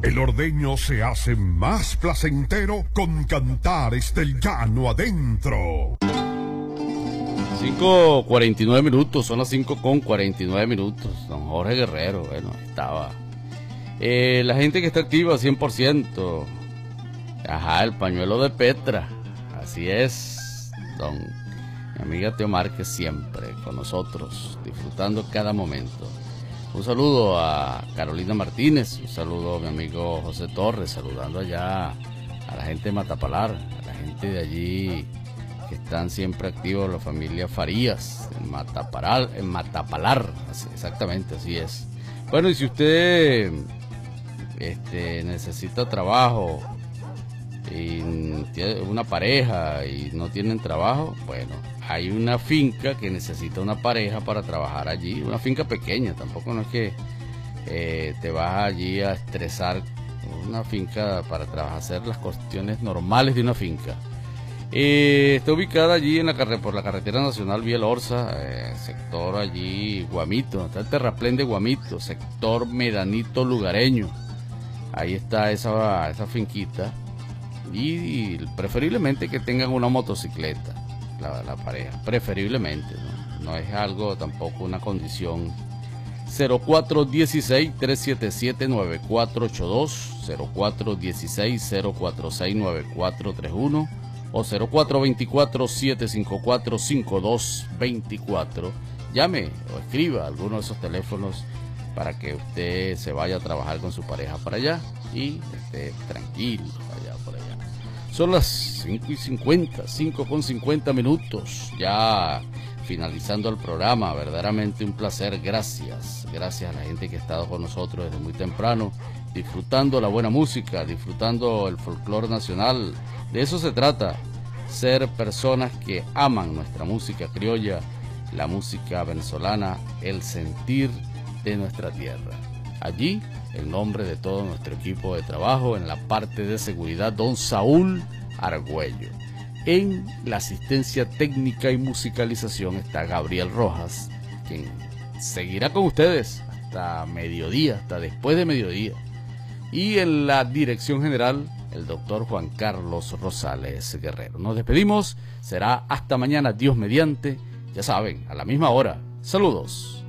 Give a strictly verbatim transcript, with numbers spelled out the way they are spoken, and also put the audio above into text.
El ordeño se hace más placentero con cantares del llano adentro. cinco cuarenta y nueve minutos, son las cinco con cuarenta y nueve minutos. Don Jorge Guerrero, bueno, estaba. Eh, la gente que está activa, cien por ciento. Ajá, el pañuelo de Petra. Así es, don. Mi amiga Teo Márquez siempre con nosotros, disfrutando cada momento. Un saludo a Carolina Martínez, un saludo a mi amigo José Torres, saludando allá a la gente de Matapalar, a la gente de allí que están siempre activos, la familia Farías, en Matapalar, en Matapalar, así, exactamente, así es. Bueno, y si usted este, necesita trabajo y tiene una pareja y no tienen trabajo, bueno, hay una finca que necesita una pareja para trabajar allí, una finca pequeña, tampoco no es que eh, te vas allí a estresar, una finca para trabajar, hacer las cuestiones normales de una finca. Eh, está ubicada allí en la carre por la carretera nacional Vía Lorza, eh, sector allí Guamito, está el terraplén de Guamito, sector Medanito Lugareño. Ahí está esa, esa finquita, y, y preferiblemente que tengan una motocicleta, la, la pareja, preferiblemente, ¿no? No es algo tampoco una condición. Cero cuatro uno seis, tres siete siete, nueve cuatro ocho dos, cero cuatro uno seis, cero cuatro seis, nueve cuatro tres uno o cero cuatro dos cuatro, siete cinco cuatro, cinco dos dos cuatro. Llame o escriba alguno de esos teléfonos para que usted se vaya a trabajar con su pareja para allá y esté tranquilo allá por allá. Son las cinco y cincuenta, cinco con cincuenta minutos, ya finalizando el programa. Verdaderamente un placer, gracias, gracias a la gente que ha estado con nosotros desde muy temprano, disfrutando la buena música, disfrutando el folclore nacional. De eso se trata, ser personas que aman nuestra música criolla, la música venezolana, el sentir de nuestra tierra. Allí, en nombre de todo nuestro equipo de trabajo, en la parte de seguridad, don Saúl Argüello. En la asistencia técnica y musicalización está Gabriel Rojas, quien seguirá con ustedes hasta mediodía, hasta después de mediodía. Y en la dirección general, el doctor Juan Carlos Rosales Guerrero. Nos despedimos, será hasta mañana, Dios mediante, ya saben, a la misma hora. Saludos.